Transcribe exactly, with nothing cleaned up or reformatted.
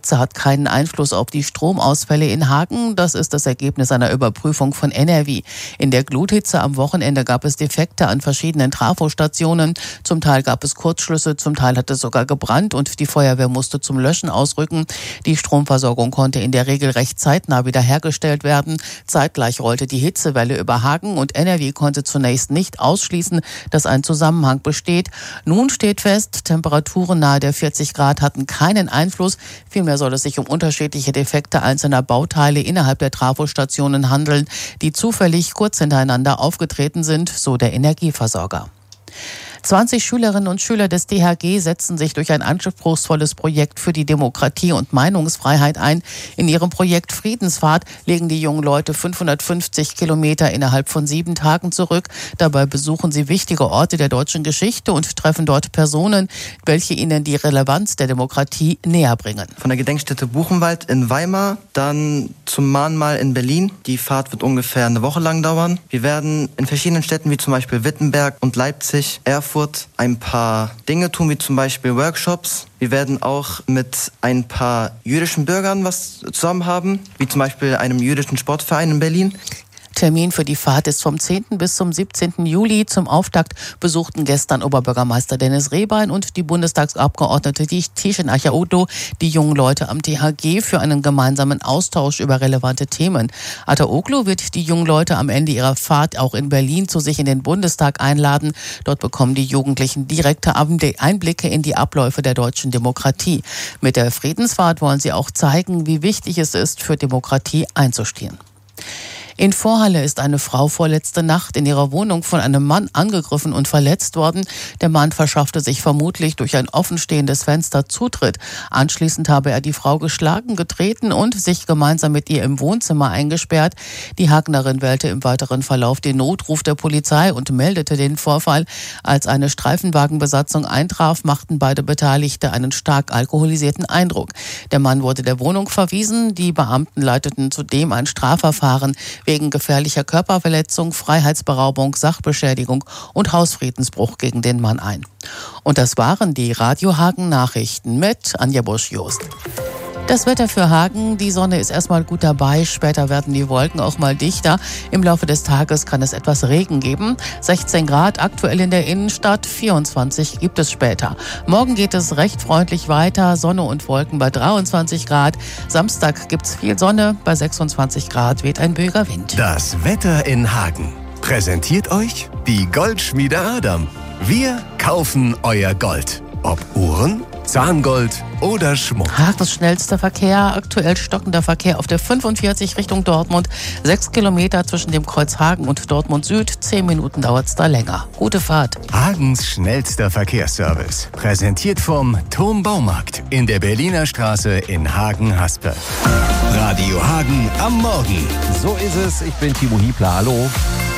Hitze hat keinen Einfluss auf die Stromausfälle in Hagen. Das ist das Ergebnis einer Überprüfung von N R W. In der Gluthitze am Wochenende gab es Defekte an verschiedenen Trafostationen. Zum Teil gab es Kurzschlüsse, zum Teil hat es sogar gebrannt und die Feuerwehr musste zum Löschen ausrücken. Die Stromversorgung konnte in der Regel recht zeitnah wiederhergestellt werden. Zeitgleich rollte die Hitzewelle über Hagen und N R W konnte zunächst nicht ausschließen, dass ein Zusammenhang besteht. Nun steht fest, Temperaturen nahe der vierzig Grad hatten keinen Einfluss. Vielmehr soll es sich um unterschiedliche Defekte einzelner Bauteile innerhalb der Trafostationen handeln, die zufällig kurz hintereinander aufgetreten sind, so der Energieversorger. zwanzig Schülerinnen und Schüler des D H G setzen sich durch ein anspruchsvolles Projekt für die Demokratie und Meinungsfreiheit ein. In ihrem Projekt Friedensfahrt legen die jungen Leute fünfhundertfünfzig Kilometer innerhalb von sieben Tagen zurück. Dabei besuchen sie wichtige Orte der deutschen Geschichte und treffen dort Personen, welche ihnen die Relevanz der Demokratie näher bringen. Von der Gedenkstätte Buchenwald in Weimar, dann zum Mahnmal in Berlin. Die Fahrt wird ungefähr eine Woche lang dauern. Wir werden in verschiedenen Städten wie zum Beispiel Wittenberg und Leipzig, Erfurt, ein paar Dinge tun, wie zum Beispiel Workshops. Wir werden auch mit ein paar jüdischen Bürgern was zusammen haben, wie zum Beispiel einem jüdischen Sportverein in Berlin. Termin für die Fahrt ist vom zehnten bis zum siebzehnten Juli. Zum Auftakt besuchten gestern Oberbürgermeister Dennis Rehbein und die Bundestagsabgeordnete Tishen Achaodo die jungen Leute am D H G für einen gemeinsamen Austausch über relevante Themen. Ataoglu wird die jungen Leute am Ende ihrer Fahrt auch in Berlin zu sich in den Bundestag einladen. Dort bekommen die Jugendlichen direkte Einblicke in die Abläufe der deutschen Demokratie. Mit der Friedensfahrt wollen sie auch zeigen, wie wichtig es ist, für Demokratie einzustehen. In Vorhalle ist eine Frau vorletzte Nacht in ihrer Wohnung von einem Mann angegriffen und verletzt worden. Der Mann verschaffte sich vermutlich durch ein offenstehendes Fenster Zutritt. Anschließend habe er die Frau geschlagen, getreten und sich gemeinsam mit ihr im Wohnzimmer eingesperrt. Die Hagenerin wählte im weiteren Verlauf den Notruf der Polizei und meldete den Vorfall. Als eine Streifenwagenbesatzung eintraf, machten beide Beteiligte einen stark alkoholisierten Eindruck. Der Mann wurde der Wohnung verwiesen. Die Beamten leiteten zudem ein Strafverfahren wegen gefährlicher Körperverletzung, Freiheitsberaubung, Sachbeschädigung und Hausfriedensbruch gegen den Mann ein. Und das waren die Radio Hagen Nachrichten mit Anja Busch-Jost. Das Wetter für Hagen, die Sonne ist erstmal gut dabei, später werden die Wolken auch mal dichter. Im Laufe des Tages kann es etwas Regen geben. sechzehn Grad aktuell in der Innenstadt, vierundzwanzig gibt es später. Morgen geht es recht freundlich weiter, Sonne und Wolken bei dreiundzwanzig Grad. Samstag gibt's viel Sonne, bei sechsundzwanzig Grad weht ein böiger Wind. Das Wetter in Hagen präsentiert euch die Goldschmiede Adam. Wir kaufen euer Gold. Ob Uhren, Zahngold oder Schmuck. Hagens schnellster Verkehr, aktuell stockender Verkehr auf der fünfundvierzig Richtung Dortmund. Sechs Kilometer zwischen dem Kreuz Hagen und Dortmund Süd. Zehn Minuten dauert's da länger. Gute Fahrt. Hagens schnellster Verkehrsservice. Präsentiert vom Turm Baumarkt in der Berliner Straße in Hagen-Haspe. Radio Hagen am Morgen. So ist es. Ich bin Timo Hiebler. Hallo.